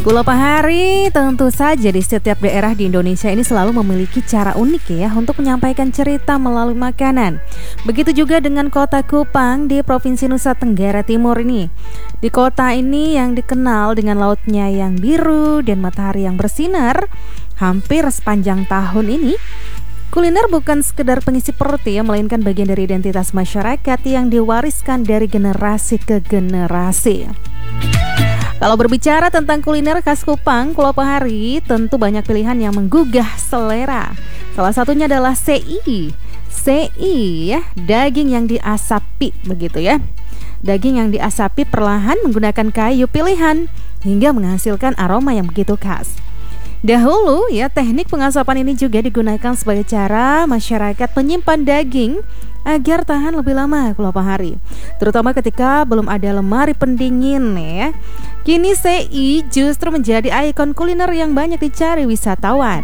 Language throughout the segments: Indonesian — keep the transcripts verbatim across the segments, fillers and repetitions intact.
Pulau Pahari tentu saja di setiap daerah di Indonesia ini selalu memiliki cara unik ya untuk menyampaikan cerita melalui makanan. Begitu juga dengan kota Kupang di Provinsi Nusa Tenggara Timur ini. Di kota ini yang dikenal dengan lautnya yang biru dan matahari yang bersinar hampir sepanjang tahun ini, kuliner bukan sekedar pengisi perut ya, melainkan bagian dari identitas masyarakat yang diwariskan dari generasi ke generasi. Kalau berbicara tentang kuliner khas Kupang, Pulau Pahari, tentu banyak pilihan yang menggugah selera. Salah satunya adalah sei. Sei ya, daging yang diasapi begitu ya. Daging yang diasapi perlahan menggunakan kayu pilihan hingga menghasilkan aroma yang begitu khas. Dahulu ya, teknik pengasapan ini juga digunakan sebagai cara masyarakat menyimpan daging agar tahan lebih lama Pulau Pahari, terutama ketika belum ada lemari pendingin ya. Kini sei justru menjadi ikon kuliner yang banyak dicari wisatawan.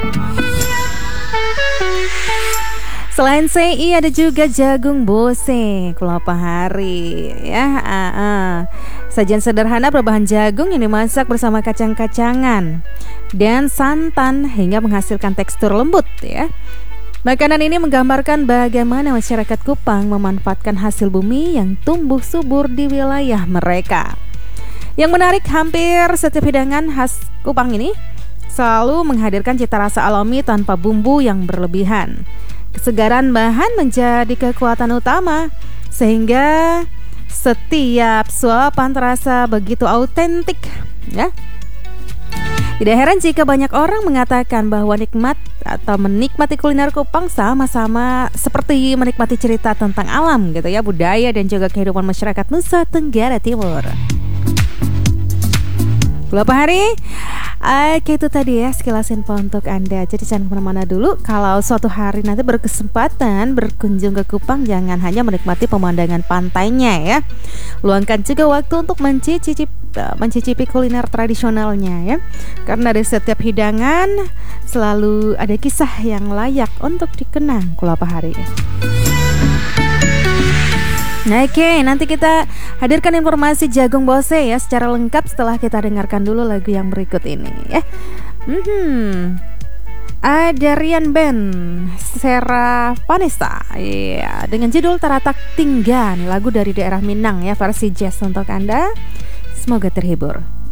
Selain sei ada juga jagung bose Pulau Pahari ya. Uh, uh. Sajian sederhana berbahan jagung yang dimasak bersama kacang-kacangan dan santan hingga menghasilkan tekstur lembut ya. Makanan ini menggambarkan bagaimana masyarakat Kupang memanfaatkan hasil bumi yang tumbuh subur di wilayah mereka. Yang menarik, hampir setiap hidangan khas Kupang ini selalu menghadirkan cita rasa alami tanpa bumbu yang berlebihan. Kesegaran bahan menjadi kekuatan utama, sehingga setiap suapan terasa begitu autentik ya. Tidak heran jika banyak orang mengatakan bahwa nikmat atau menikmati kuliner Kupang sama-sama seperti menikmati cerita tentang alam gitu ya, budaya dan juga kehidupan masyarakat Nusa Tenggara Timur. Pulau Pahari, oke itu tadi ya sekilas info untuk Anda. Jadi jangan kemana-mana dulu. Kalau suatu hari nanti berkesempatan berkunjung ke Kupang, jangan hanya menikmati pemandangan pantainya ya. Luangkan juga waktu untuk mencicipi, mencicipi kuliner tradisionalnya ya. Karena dari setiap hidangan selalu ada kisah yang layak untuk dikenang Pulau Pahari. Nah, oke, okay, nanti kita hadirkan informasi jagung bose ya secara lengkap setelah kita dengarkan dulu lagu yang berikut ini ya. Hmm, ada Rian Band Sera Vanessa ya, dengan judul Taratak Tinggan, lagu dari daerah Minang ya, versi jazz untuk Anda. Semoga terhibur.